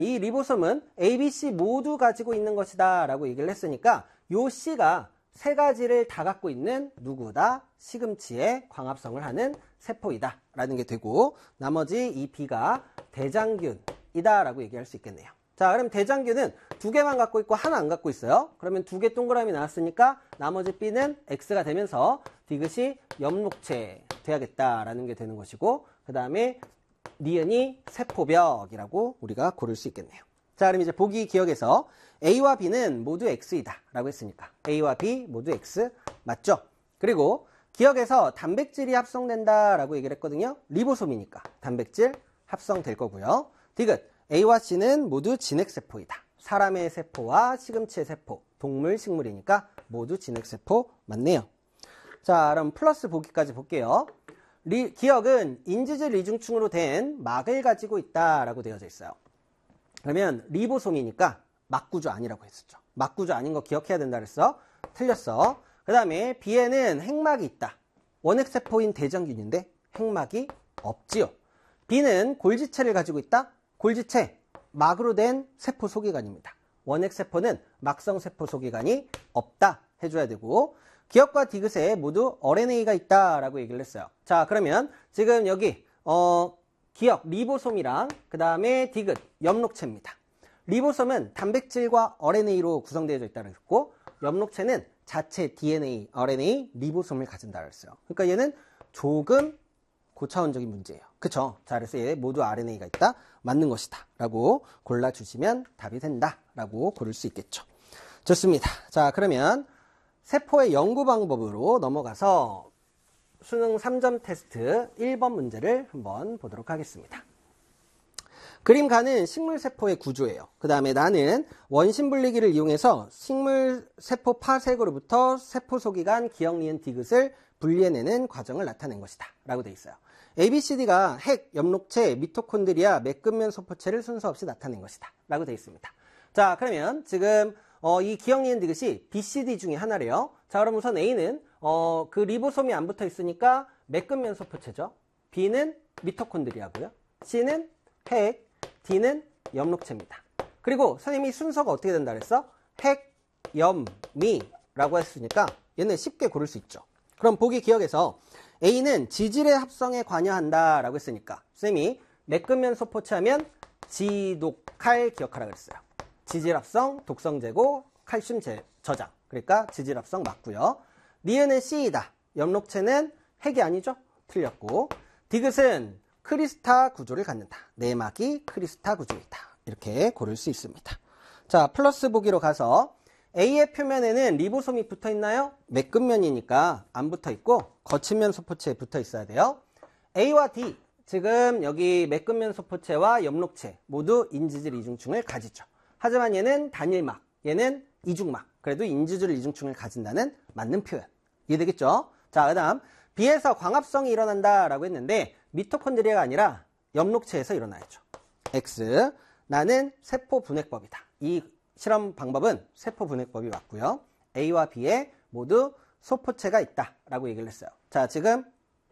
이 리보솜은 A, B, C 모두 가지고 있는 것이다 라고 얘기를 했으니까 요 C가 세 가지를 다 갖고 있는 누구다? 시금치의 광합성을 하는 세포이다 라는 게 되고, 나머지 이 B가 대장균이다 라고 얘기할 수 있겠네요. 자, 그럼 대장균은 두 개만 갖고 있고 하나 안 갖고 있어요. 그러면 두 개 동그라미 나왔으니까 나머지 B는 X가 되면서 디귿이 엽록체 돼야겠다라는 게 되는 것이고, 그 다음에 니은이 세포벽이라고 우리가 고를 수 있겠네요. 자, 그럼 이제 보기 기억에서 A와 B는 모두 X이다 라고 했으니까 A와 B 모두 X 맞죠? 그리고 기억에서 단백질이 합성된다 라고 얘기를 했거든요. 리보솜이니까 단백질 합성될 거고요. 디귿 A와 C는 모두 진핵세포이다. 사람의 세포와 시금치의 세포, 동물, 식물이니까 모두 진핵세포 맞네요. 자, 그럼 플러스 보기까지 볼게요. 기억은 인지질 이중충으로 된 막을 가지고 있다라고 되어져 있어요. 그러면 리보솜이니까 막구조 아니라고 했었죠. 막구조 아닌 거 기억해야 된다 그랬어. 틀렸어. 그 다음에 B에는 핵막이 있다. 원핵세포인 대장균인데 핵막이 없지요. B는 골지체를 가지고 있다. 골지체, 막으로 된 세포 소기관입니다. 원핵세포는 막성세포 소기관이 없다 해줘야 되고, 기억과 디귿에 모두 RNA가 있다라고 얘기를 했어요. 자, 그러면 지금 여기 기억, 리보솜이랑 그 다음에 디귿, 엽록체입니다. 리보솜은 단백질과 RNA로 구성되어 있다고 했고, 엽록체는 자체 DNA, RNA, 리보솜을 가진다고 했어요. 그러니까 얘는 조금 고차원적인 문제예요. 그쵸? 자, 그래서 얘 모두 RNA가 있다. 맞는 것이다. 라고 골라주시면 답이 된다. 라고 고를 수 있겠죠. 좋습니다. 자, 그러면 세포의 연구 방법으로 넘어가서 수능 3점 테스트 1번 문제를 한번 보도록 하겠습니다. 그림가는 식물세포의 구조예요. 그 다음에 나는 원심분리기를 이용해서 식물세포 파색으로부터 세포 소기관, 기억, 니은, 디귿을 분리해내는 과정을 나타낸 것이다 라고 되어 있어요. ABCD가 핵, 엽록체, 미토콘드리아, 매끈면 소포체를 순서 없이 나타낸 것이다 라고 되어 있습니다. 자, 그러면 지금 이 기억, 니은, 디귿이 BCD 중에 하나래요. 자, 그럼 우선 A는 그 리보솜이 안 붙어 있으니까 매끈면 소포체죠. B는 미토콘드리아고요. C는 핵, D는 엽록체입니다. 그리고 선생님이 순서가 어떻게 된다 그랬어? 핵, 엽, 미라고 했으니까 얘는 쉽게 고를 수 있죠. 그럼 보기 기억에서 A는 지질의 합성에 관여한다 라고 했으니까 선생님이 매끈면 소포체 하면 지독칼 기억하라 그랬어요. 지질 합성, 독성 제고, 칼슘 저장. 그러니까 지질 합성 맞고요. 니은은 C이다. 엽록체는 핵이 아니죠? 틀렸고, 디귿은 크리스타 구조를 갖는다. 내막이 크리스타 구조이다. 이렇게 고를 수 있습니다. 자, 플러스 보기로 가서 A의 표면에는 리보솜이 붙어 있나요? 매끈면이니까 안 붙어 있고 거친면 소포체에 붙어 있어야 돼요. A와 D, 지금 여기 매끈면 소포체와 엽록체 모두 인지질 이중충을 가지죠. 하지만 얘는 단일막, 얘는 이중막. 그래도 인지질 이중충을 가진다는 맞는 표현. 이해되겠죠? 자, 그 다음 B에서 광합성이 일어난다라고 했는데 미토콘드리아가 아니라 엽록체에서 일어나야죠. X, 나는 세포 분해법이다. 이 실험 방법은 세포 분해법이 맞고요. A와 B에 모두 소포체가 있다라고 얘기를 했어요. 자, 지금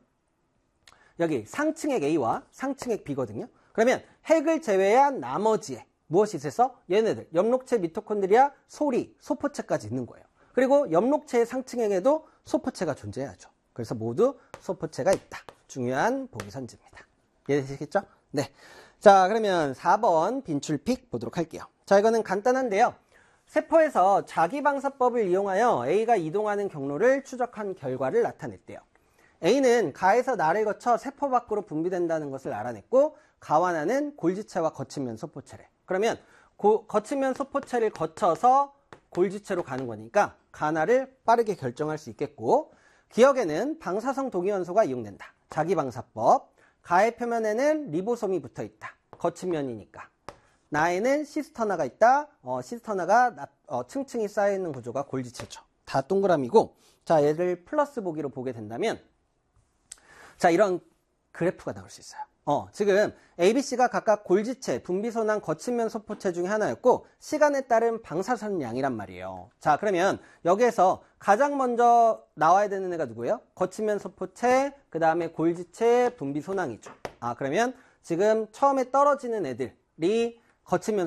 여기 상층핵 A와 상층핵 B거든요. 그러면 핵을 제외한 나머지에 무엇이 있어서 얘네들 엽록체, 미토콘드리아, 소리, 소포체까지 있는 거예요. 그리고 엽록체의 상층핵에도 소포체가 존재해야죠. 그래서 모두 소포체가 있다. 중요한 보기선지입니다. 이해되시겠죠? 네. 자, 그러면 4번 빈출픽 보도록 할게요. 자, 이거는 간단한데요. 세포에서 자기방사법을 이용하여 A가 이동하는 경로를 추적한 결과를 나타냈대요. A는 가에서 나를 거쳐 세포 밖으로 분비된다는 것을 알아냈고, 가와 나는 골지체와 거친면 소포체래. 그러면 거친면 소포체를 거쳐서 골지체로 가는 거니까 가나를 빠르게 결정할 수 있겠고, 기억에는 방사성 동위원소가 이용된다. 자기방사법. 가의 표면에는 리보솜이 붙어 있다. 거친면이니까. 나에는 시스터나가 있다. 시스터나가 층층이 쌓여있는 구조가 골지체죠. 다 동그라미고, 자, 얘를 플러스 보기로 보게 된다면, 자, 이런 그래프가 나올 수 있어요. 지금 ABC가 각각 골지체, 분비소낭, 거친면 소포체 중에 하나였고 시간에 따른 방사선 양이란 말이에요. 자, 그러면 여기에서 가장 먼저 나와야 되는 애가 누구예요? 거친면 소포체, 그 다음에 골지체, 분비소낭이죠. 그러면 지금 처음에 떨어지는 애들이 거친면